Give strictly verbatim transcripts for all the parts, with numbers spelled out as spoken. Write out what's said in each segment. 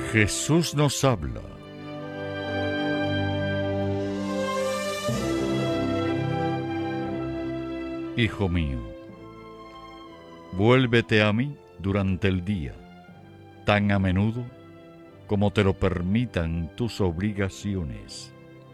Jesús nos habla. Hijo mío, vuélvete a mí durante el día, tan a menudo como te lo permitan tus obligaciones.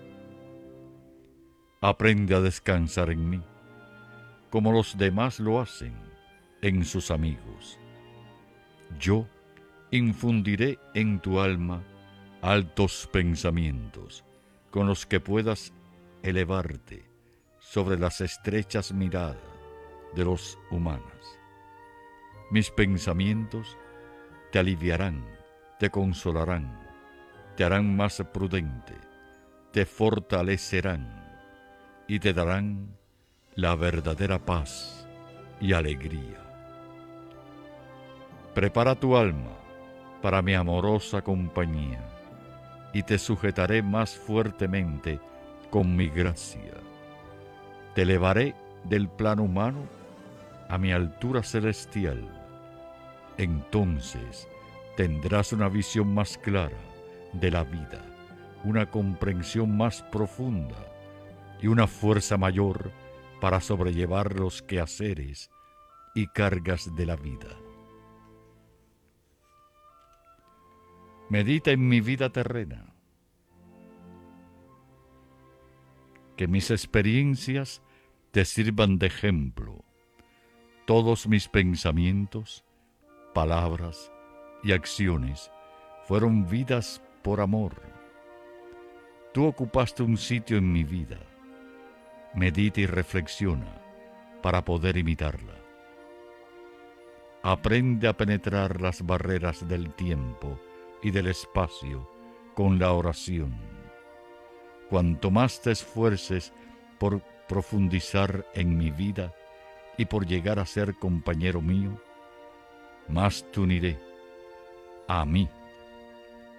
Aprende a descansar en mí, como los demás lo hacen en sus amigos. Yo infundiré en tu alma altos pensamientos, con los que puedas elevarte sobre las estrechas miradas de los humanos. Mis pensamientos te aliviarán, te consolarán, te harán más prudente, te fortalecerán y te darán la verdadera paz y alegría. Prepara tu alma para mi amorosa compañía y te sujetaré más fuertemente con mi gracia. Te elevaré del plano humano a mi altura celestial. Entonces tendrás una visión más clara de la vida, una comprensión más profunda y una fuerza mayor para sobrellevar los quehaceres y cargas de la vida. Medita en mi vida terrena. Que mis experiencias te sirvan de ejemplo. Todos mis pensamientos, palabras y acciones fueron vidas por amor. Tú ocupaste un sitio en mi vida. Medita y reflexiona para poder imitarla. Aprende a penetrar las barreras del tiempo y del espacio con la oración. Cuanto más te esfuerces por profundizar en mi vida y por llegar a ser compañero mío, más te uniré a mí